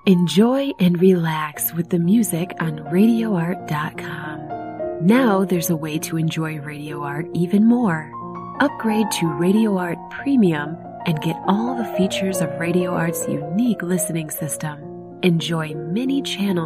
Enjoy and relax with the music on RadioArt.com. Now there's a way to enjoy Radio Art even more. Upgrade to Radio Art Premium and get all the features of Radio Art's unique listening system. Enjoy many channels